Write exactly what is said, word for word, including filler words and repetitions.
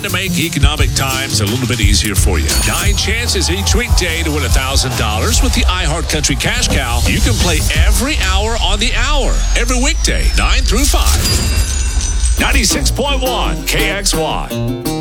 to make economic times a little bit easier for you. Nine chances each weekday to win one thousand dollars with the iHeartCountry Cash Cow. You can play every hour on the hour, every weekday, nine through five. ninety-six point one K X Y.